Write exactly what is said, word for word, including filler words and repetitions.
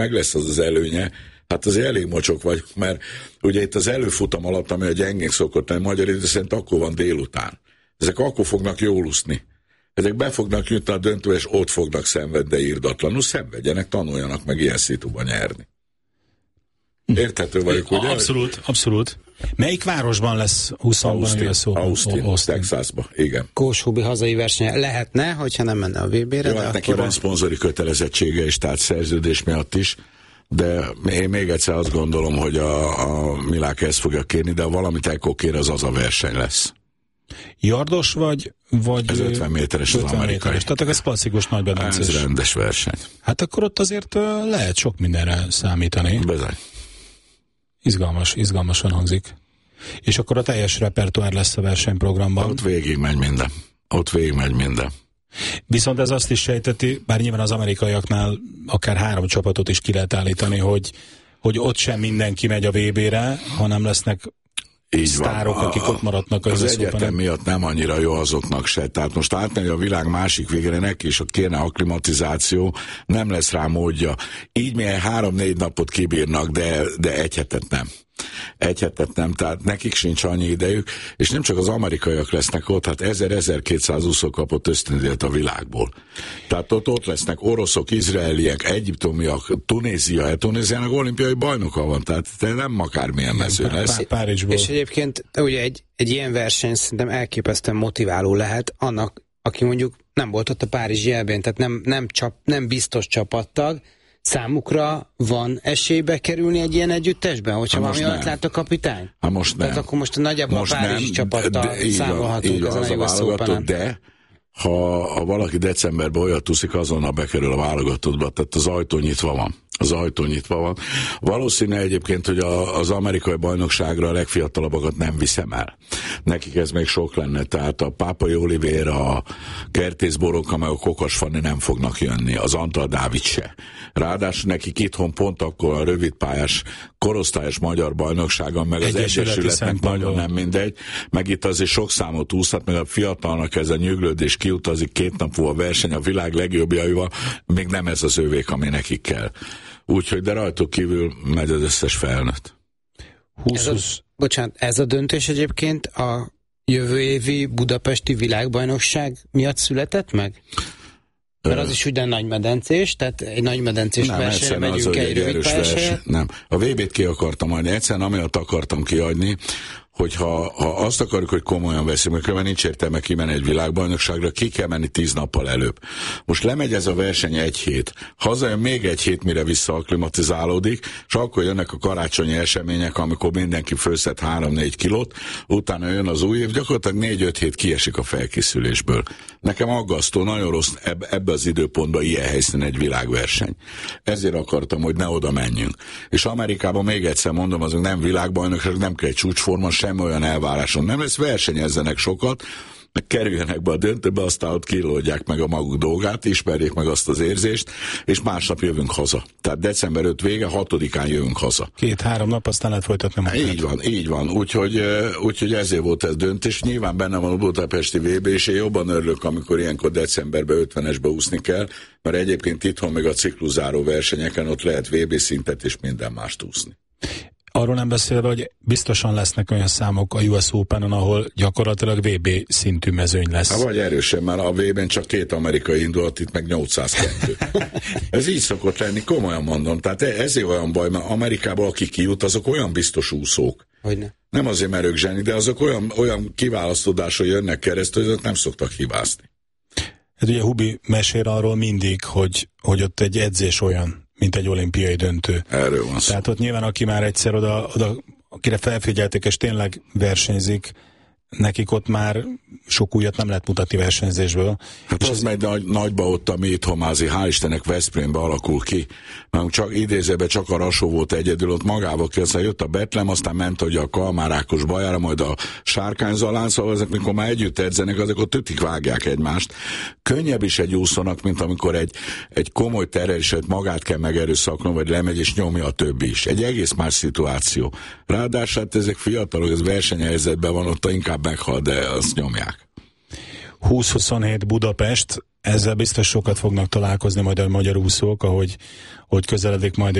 meg lesz az az előnye, hát azért elég mocsok vagy, mert ugye itt az előfutam alatt, ami a gyengén szokott lenni, magyar idő szerint akkor van délután. Ezek akkor fognak jól úszni. Ezek be fognak jutni a döntőbe, és ott fognak szenvedni, de irdatlanul szenvedjenek, tanuljanak meg ilyen szituban nyerni. Érthető vagyok, ugye? Abszolút, abszolút. Melyik városban lesz huszonban Austin, a szó? Austin, Austin, Texasba, igen. Kós Hubi hazai versenye lehetne, hogyha nem menne a vé bére. Jó, hát neki van szponzori kötelezettsége is, tehát szerződés miatt is, de én még egyszer azt gondolom, hogy a, a Milák ezt fogja kérni, de valamit ekkor kér, az az a verseny lesz. Yardos vagy? vagy ez ötven méteres az amerikai. Méteres. Tehát ez klasszikus nagybedencés. Ez rendes verseny. Hát akkor ott azért lehet sok mindenre számítani. Bizony. Izgalmas, izgalmasan hangzik. És akkor a teljes repertoár lesz a versenyprogramban. Ott végig megy minden. Ott végig megy minden. Viszont ez azt is sejteti, bár nyilván az amerikaiaknál akár három csapatot is ki lehet állítani, hogy, hogy ott sem mindenki megy a vé bére, hanem lesznek így sztárok, van. akik ott maradnak az, az egyetem miatt nem annyira jó azoknak se. Tehát most átmegy a világ másik végére, neki is ott kéne akklimatizáció, nem lesz rá módja. Így milyen három-négy napot kibírnak, de, de egy hetet nem. Egy hetet nem, tehát nekik sincs annyi idejük, és nem csak az amerikaiak lesznek ott, hát ezer-ezerkétszáz úszó kapott ösztöndíjat a világból. Tehát ott, ott lesznek oroszok, izraeliek, egyiptomiak, Tunézia, Tunéziának olimpiai bajnoka van, tehát nem akármilyen mező lesz. Párizsból. És egyébként ugye egy, egy ilyen verseny szerintem elképesztően motiváló lehet annak, aki mondjuk nem volt ott a párizsi elbén, tehát nem, nem, csap, nem biztos csapattag, számukra van esélybe kerülni egy ilyen együttesben, hogyha ha valami olyat lát a kapitány? Ha most nem. Tehát akkor most nagyjából most a párizsi nem, csapattal számolhatunk ezen a U S Openen. De ha, ha valaki decemberben olyat úszik, azonnal bekerül a válogatottba, tehát az ajtó nyitva van. Az ajtó nyitva van. Valószínű egyébként, hogy a, az amerikai bajnokságra a legfiatalabbakat nem viszem el. Nekik ez még sok lenne, tehát a Pápai Oliveira, a Kertész Boronka, meg a Kokas Fanni nem fognak jönni, az Antal Dávid se. Ráadásul nekik itthon pont akkor a rövidpályás korosztályos magyar bajnokságon, meg az Egyesületnek nagyon nem mindegy, meg itt azért sok számot úszhat, meg a fiatalnak ez a nyüglődés kiutazik két nap múlva verseny a világ legjobbjaival, még nem ez az övék, ami nekik kell. Úgyhogy, de rajtuk kívül megy az összes felnőtt. Ez a, bocsánat, ez a döntés egyébként a jövő évi budapesti világbajnokság miatt született meg? Mert az is ugyan nagymedencés, tehát egy nagymedencés versenyre megyünk egy rövid pályás. Nem, a vé bét ki akartam adni, egyszerűen amiatt akartam kiadni, hogyha ha azt akarjuk, hogy komolyan veszünk, mert különben nincs értelme kimenni egy világbajnokságra, ki kell menni tíz nappal előbb. Most lemegy ez a verseny egy hét, hazajön még egy hét, mire visszaaklimatizálódik, és akkor jönnek a karácsonyi események, amikor mindenki fölszed három-négy kilót, utána jön az új év, gyakorlatilag négy-öt hét kiesik a felkészülésből. Nekem aggasztó, nagyon rossz eb- ebbe az időpontban ilyen helyszínen egy világverseny. Ezért akartam, hogy ne oda menjünk. És Amerikában még egyszer mondom, azok nem világbajnokság, nem kell egy csúcsforma, semmi olyan elváráson nem lesz, versenyezzenek sokat, meg kerüljenek be a döntőbe, aztán ott kilódják meg a maguk dolgát, ismerjék meg azt az érzést, és másnap jövünk haza. Tehát december ötödike vége, hatodikán jövünk haza. Két-három nap, aztán lehet folytatni munkát. Így van, így van. Úgyhogy, úgyhogy ezért volt ez döntés. Nyilván benne van a budapesti vé bé, és én jobban örülök, amikor ilyenkor decemberben ötvenesbe úszni kell, mert egyébként itthon meg a cikluszáró versenyeken ott lehet vé bé szintet és minden mást úszni. Arról nem beszélve, hogy biztosan lesznek olyan számok a U S Openen, ahol gyakorlatilag vé bé szintű mezőny lesz. Há, vagy erősen, mert a vé bén csak két amerikai indult, itt meg nyolcszázkettő. Ez így szokott lenni, komolyan mondom. Tehát ezért olyan baj, mert Amerikában aki kijut, azok olyan biztos úszók. Hogyne. Nem azért, mert ők zseni, de azok olyan, olyan kiválasztódásra jönnek keresztül, hogy azok nem szoktak hibázni. Hát ugye Hubi mesél arról mindig, hogy, hogy ott egy edzés olyan, mint egy olimpiai döntő. Erről van szó. Tehát ott nyilván, aki már egyszer oda, oda akire felfigyelték, és tényleg versenyzik, nekik ott már sok újat nem lehet mutatni versenyzésből. Hát és az ez... megy nagy, nagyba ott a mi itthonmázi, hál' Istennek Veszprémbe alakul ki. Mert csak idézőben csak a Rasó volt egyedül, ott magával ki, aztán jött a Betlem, aztán ment ugye a Kalmár Ákos bajára, majd a Sárkányzalán, szóval ezek, mikor már együtt edzenek, azok ott ütik, vágják egymást. Könnyebb is egy úszónak, mint amikor egy, egy komoly terheléset magát kell megerőszakolni, vagy lemegy és nyomja a többi is. Egy egész más szituáció. Ráadásul hát ezek fiatalok, ez versenyhelyzetben van, ott inkább meghal, de azt nyomják. húsz huszonhét Budapest, ezzel biztos sokat fognak találkozni majd a magyar úszók, ahogy hogy közeledik majd